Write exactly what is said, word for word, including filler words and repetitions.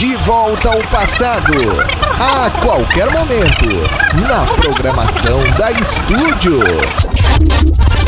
De volta ao passado, a qualquer momento, na programação da Estúdio.